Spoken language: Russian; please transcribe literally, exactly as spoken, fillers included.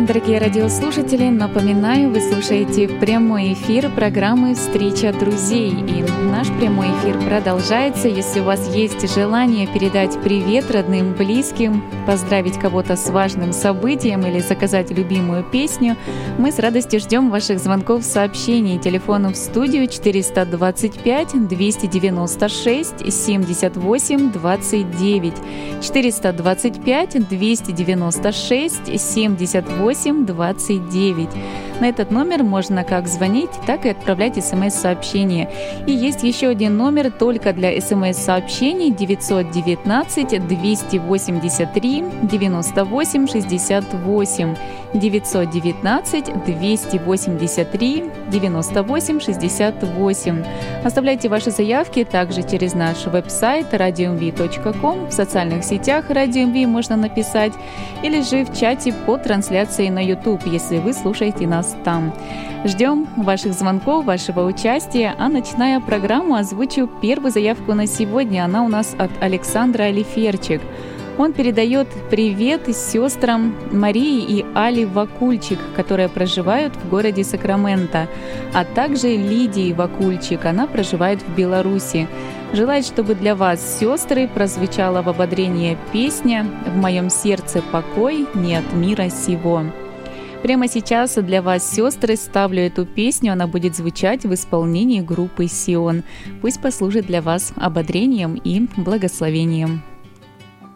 вам, дорогие радиослушатели. Напоминаю, вы слушаете прямой эфир программы «Встреча друзей». И наш прямой эфир продолжается. Если у вас есть желание передать привет родным, близким, поздравить кого-то с важным событием или заказать любимую песню, мы с радостью ждем ваших звонков, сообщений. Телефону в студию четыреста двадцать пять двести девяносто шесть семьдесят восемь двадцать девять. четыреста двадцать пять двести девяносто шесть семьдесят восемь двадцать девять. На этот номер можно как звонить, так и отправлять смс-сообщения. И есть еще один номер только для смс-сообщений: девятьсот девятнадцать двести восемьдесят три девяносто восемь шестьдесят восемь. девятьсот девятнадцать двести восемьдесят три девяносто восемь шестьдесят восемь. Оставляйте ваши заявки также через наш веб-сайт радио эм ви точка ком, в социальных сетях Радио эм ви можно написать, или же в чате по трансляции на YouTube, если вы слушаете нас там. Ждем ваших звонков, вашего участия, а начиная программу, озвучу первую заявку на сегодня. Она у нас от Александра Алиферчик. Он передает привет сестрам Марии и Али Вакульчик, которые проживают в городе Сакраменто, а также Лидии Вакульчик, она проживает в Беларуси. Желает, чтобы для вас, сестры, прозвучала в ободрение песня «В моем сердце покой, не от мира сего». Прямо сейчас для вас, сестры, ставлю эту песню. Она будет звучать в исполнении группы «Сион». Пусть послужит для вас ободрением и благословением.